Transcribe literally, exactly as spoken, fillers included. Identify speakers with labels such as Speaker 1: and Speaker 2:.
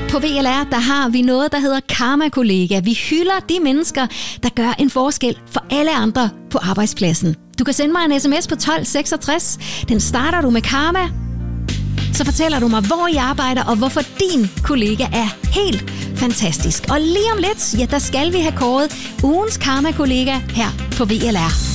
Speaker 1: På V L R, der har vi noget, der hedder Karma-kollega. Vi hylder de mennesker, der gør en forskel for alle andre på arbejdspladsen. Du kan sende mig en sms på tolv seksogtres. Den starter du med Karma. Så fortæller du mig, hvor I arbejder, og hvorfor din kollega er helt fantastisk. Og lige om lidt, ja, der skal vi have kåret ugens Karma-kollega her på V L R.